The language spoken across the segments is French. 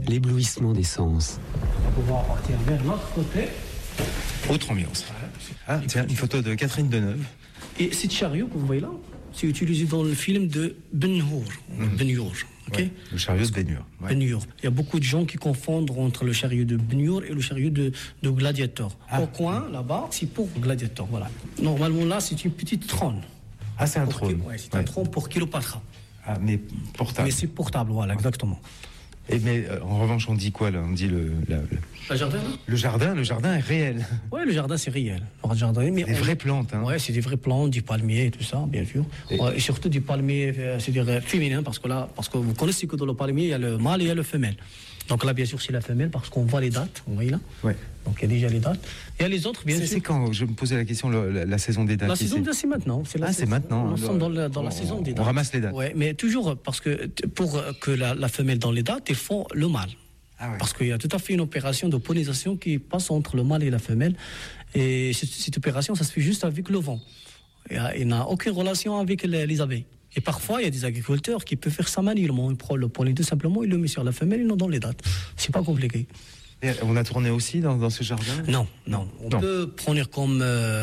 l'éblouissement des sens. On va pouvoir partir vers l'autre côté. Autre ambiance. Ah, tiens, une photo de Catherine Deneuve. Et ce chariot que vous voyez là, c'est utilisé dans le film de Ben-Hur. Ben-Hur, ok? Ouais, le chariot de Ben-Hur. Ouais. Ben-Hur. Il y a beaucoup de gens qui confondent entre le chariot de Ben-Hur et le chariot de Gladiator. Au coin, là-bas, c'est pour Gladiator, voilà. Normalement, là, c'est une petite trône. Ah, c'est un trône. Oui, c'est un trône pour Cléopâtre. Ah, mais portable. Mais c'est portable, voilà, exactement. Et mais en revanche, on dit quoi là? On dit Le jardin, là? Le jardin est réel. Oui, le jardin, c'est réel. Le jardin, mais des vraies plantes, hein? Oui, c'est des vraies plantes, du palmier et tout ça, bien sûr. Et surtout du palmier, c'est-à-dire féminin, parce que vous connaissez que dans le palmier, il y a le mâle et il y a le femelle. Donc là, bien sûr, c'est la femelle, parce qu'on voit les dates, vous voyez là? Oui. Donc il y a déjà les dates. Il y a les autres, bien sûr. C'est quand? Je me posais la question, la saison des dates. La saison des dates, c'est maintenant. C'est maintenant. Nous sommes dans la saison des dates. On ramasse les dates. Oui, mais toujours, parce que pour que la femelle dans les dates, ils font le mâle. Ah ouais. Parce qu'il y a tout à fait une opération de pollinisation qui passe entre le mâle et la femelle. Et cette opération, ça se fait juste avec le vent. Il n'a aucune relation avec les abeilles. Et parfois, il y a des agriculteurs qui peuvent faire ça manuellement. Ils prennent le pollen tout simplement, ils le mettent sur la femelle, ils l'ont dans les dates. C'est pas compliqué. Et on a tourné aussi dans ce jardin? Non. On peut prendre comme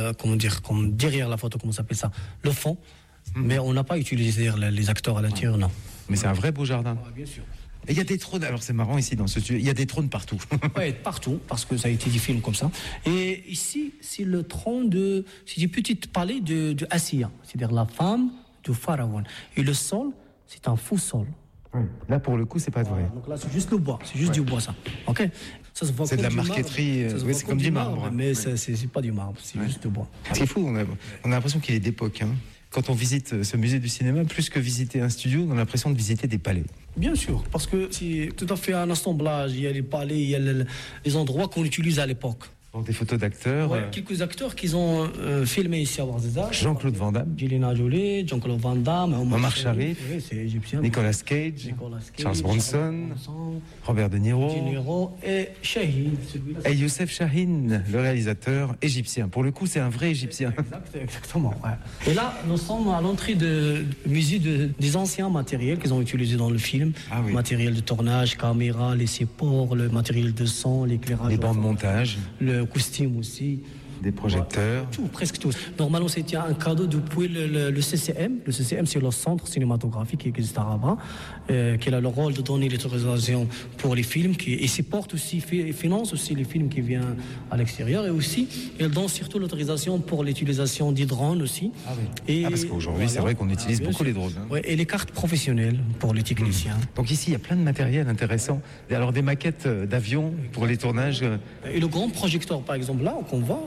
derrière la photo, comment on s'appelle ça, le fond. Mais on n'a pas utilisé les acteurs à l'intérieur, non. Mais c'est un vrai beau jardin. Ouais, bien sûr. Et il y a des trônes, alors c'est marrant ici dans ce studio, il y a des trônes partout. Oui, partout, parce que ça a été des films comme ça. Et ici, c'est le trône c'est une petite palais de Assia, c'est-à-dire la femme du pharaon. Et le sol, c'est un faux sol. Oui. Là, pour le coup, c'est pas vrai. Donc là, c'est juste le bois, c'est juste du bois, ça. Ok. Ça se voit c'est comme de la du marqueterie, marbre. c'est comme du marbre. Mais c'est pas du marbre, c'est juste du bois. C'est fou, on a l'impression qu'il est d'époque. Hein. Quand on visite ce musée du cinéma, plus que visiter un studio, on a l'impression de visiter des palais. Bien sûr, parce que c'est tout à fait un assemblage. Il y a les palais, il y a les endroits qu'on utilise à l'époque. Donc des photos d'acteurs. Ouais, quelques acteurs qui ont filmé ici à Ouarzazate. Jean-Claude Van Damme. Angelina Jolie, Jean-Claude Van Damme, Omar Sharif. Oui, c'est égyptien. Nicolas Cage. Charles Bronson. Robert De Niro. Et Shahin, celui-là. Et Youssef Chahine, le réalisateur égyptien. Pour le coup, c'est un vrai égyptien. Exactement. Ouais. Et là, nous sommes à l'entrée du musée des anciens matériels qu'ils ont utilisés dans le film. Ah oui. Matériel de tournage, caméra, les supports, le matériel de son, l'éclairage. Les bancs de montage. Le costume aussi. Des projecteurs. Tout, presque tout. Normalement, c'était un cadeau depuis le CCM. Le CCM, c'est le centre cinématographique qui existe à Rabat, qui a le rôle de donner l'autorisation pour les films, et supporte aussi, finance aussi les films qui viennent à l'extérieur, et aussi, il donne surtout l'autorisation pour l'utilisation des drones aussi. Ah oui. Parce qu'aujourd'hui, c'est vrai qu'on utilise beaucoup les drones. Hein. Ouais, et les cartes professionnelles pour les techniciens. Donc ici, il y a plein de matériel intéressant. Alors des maquettes d'avions pour les tournages. Et le grand projecteur, par exemple, là, qu'on voit,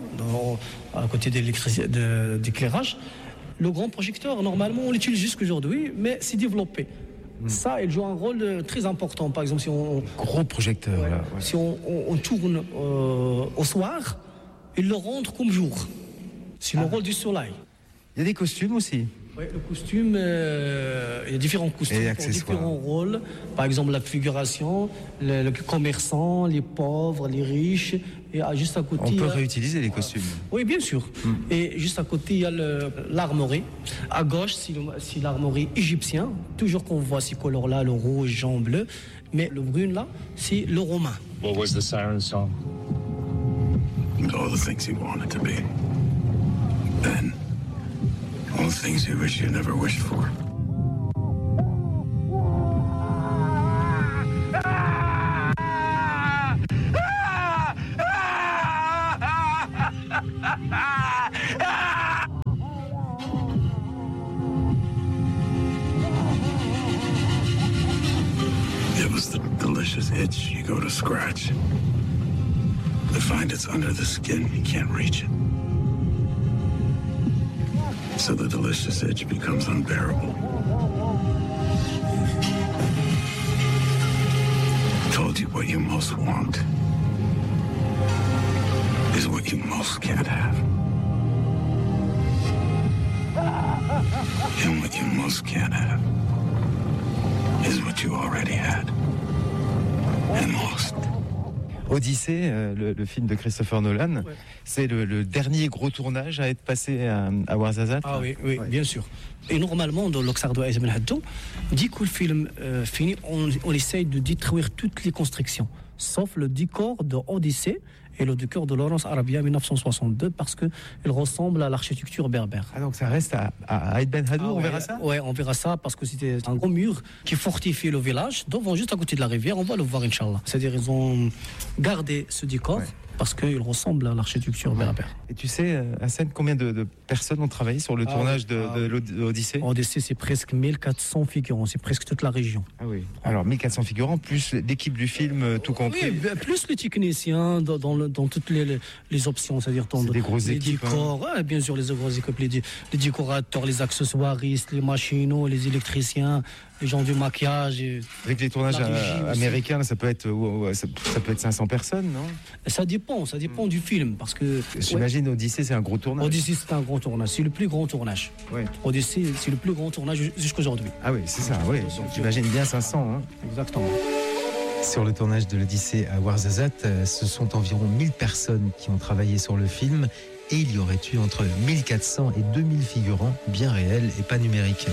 à côté d'éclairage, le grand projecteur, normalement, on l'utilise jusqu'aujourd'hui, mais c'est développé. Ça, il joue un rôle très important. Par exemple, si on... Gros projecteur, là. Ouais. Si on tourne au soir, il le rend comme jour. C'est le rôle du soleil. Il y a des costumes aussi. Oui, le costume, il y a différents costumes pour différents rôles. Par exemple, la figuration, le commerçant, les pauvres, les riches. Et juste à côté, on peut réutiliser les costumes. Oui, bien sûr. Et juste à côté, il y a l'armoirie. À gauche, c'est l'armoirie égyptien. Toujours qu'on voit ces couleurs-là, le rouge, jaune, bleu. Mais le brun, là, c'est le romain. What was the siren song? All the things he wanted to be. Then, all the things you wish you never wished for. It was the delicious itch you go to scratch. To find it's under the skin, you can't reach it. So the delicious itch becomes unbearable. Told you what you most want is what you most can't have. And what you most can't have is what you already had and lost. Odyssée, le film de Christopher Nolan, Ouais. c'est le dernier gros tournage à être passé à Ouarzazate. Ah oui, oui, Ouais. bien sûr. Et normalement, dans l'Oxardo Aïs Ben Haddou, dès que le film finit, on essaye de détruire toutes les constructions, sauf le décor de Odyssée et le décor de Lawrence Arabia 1962, parce qu'il ressemble à l'architecture berbère. Ah, donc ça reste à Aïd Ben Haddou, on verra ça. Ouais, on verra ça parce que c'était un gros mur qui fortifiait le village, devant, juste à côté de la rivière. On va le voir, Inch'Allah. C'est-à-dire ils ont gardé ce décor Ouais. parce qu'il ressemble à l'architecture berbère. Et tu sais, Hassan, combien de personnes ont travaillé sur le tournage de l'Odyssée? Odyssée, c'est presque 1400 figurants, c'est presque toute la région. Ah oui. Alors 1400 figurants, plus l'équipe du film tout compris. Oui, plus les techniciens dans toutes les options, c'est-à-dire dans C'est des grosses les équipes, décors, ouais, bien sûr, les grosses équipes, les décorateurs, les accessoiristes, les machinaux, les électriciens, les gens du maquillage. Avec les tournages La régie aussi. américains, ça peut être 500 personnes, non? Ça dépend du film, parce que J'imagine Odyssée, c'est un gros tournage. Odyssée, c'est un grand tournage, c'est le plus grand tournage. Ouais. Odyssée, c'est le plus grand tournage jusqu'aujourd'hui. Ah oui, c'est ça, oui. Donc j'imagine bien 500. Hein. Exactement. Sur le tournage de l'Odyssée à Ouarzazate, ce sont environ 1000 personnes qui ont travaillé sur le film et il y aurait eu entre 1400 et 2000 figurants, bien réels et pas numériques.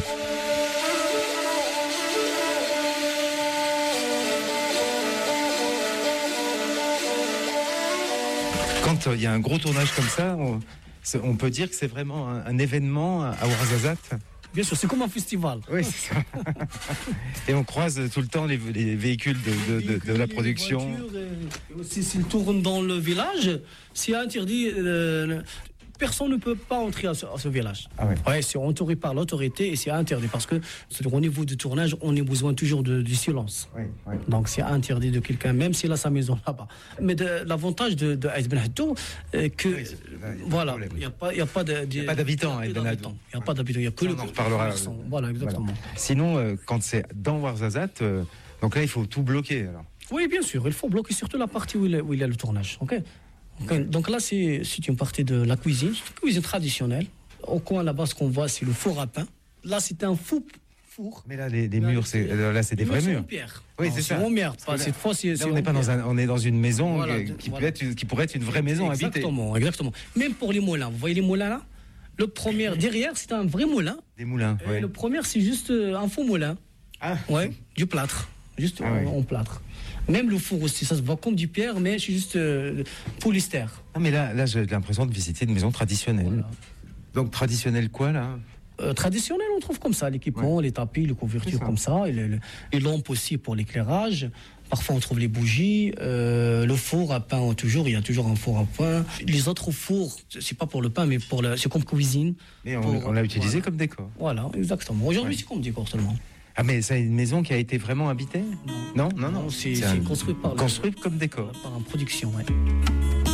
Quand il y a un gros tournage comme ça, on peut dire que c'est vraiment un événement à Ouarzazate. Bien sûr, c'est comme un festival. Oui, c'est ça. Et on croise tout le temps les véhicules de la production. Les voitures, et aussi, s'ils tournent dans le village, c'est interdit. Personne ne peut pas entrer à ce village. Ah ouais. Ouais, c'est entouré par l'autorité et c'est interdit parce que au niveau du tournage, on a besoin toujours du silence. Oui, oui. Donc c'est interdit de quelqu'un, même s'il a sa maison là-bas. Mais l'avantage de Aïd Ben Haddou, que voilà, il n'y a pas d'habitants à Aïd Ben Haddou. Il n'y a pas d'habitants, il n'y a que Ça, le on en reparlera. commerçant. Voilà, exactement. Voilà. Sinon, quand c'est dans Ouarzazate, donc là, il faut tout bloquer. Alors. Oui, bien sûr, il faut bloquer surtout la partie où il y a le tournage. Ok. Donc là, c'est une partie de la cuisine, c'est une cuisine traditionnelle. Au coin là-bas, ce qu'on voit, c'est le four à pain. Là, c'est un four. Mais là, les murs, c'est des vrais murs. En pierre. Oui, Non, c'est ça. En pierre. Cette fois, c'est Là, on n'est pas on est dans une maison Voilà, qui voilà. pourrait être une vraie maison habitée. Exactement. Même pour les moulins. Vous voyez les moulins là? Le premier, derrière, c'est un vrai moulin. Des moulins. Et Ouais. le premier, c'est juste un faux moulin. Ah. Ouais, du plâtre. Juste Ah ouais. en plâtre. Même le four aussi, ça se voit comme du pierre, mais c'est juste polystère. Ah, mais là, j'ai l'impression de visiter une maison traditionnelle. Voilà. Donc traditionnelle quoi là? Traditionnel, on trouve comme ça, l'équipement, les tapis, les C'est couvertures ça. comme ça, et les lampes aussi pour l'éclairage. Parfois, on trouve les bougies, le four à pain, il y a toujours un four à pain. Les autres fours, c'est pas pour le pain, mais c'est comme cuisine. Mais on l'a utilisé voilà. comme décor. Voilà, exactement. Aujourd'hui, Ouais. c'est comme décor seulement. Ah, mais c'est une maison qui a été vraiment habitée? Non. C'est un- construit par construit comme décor. par une production, ouais.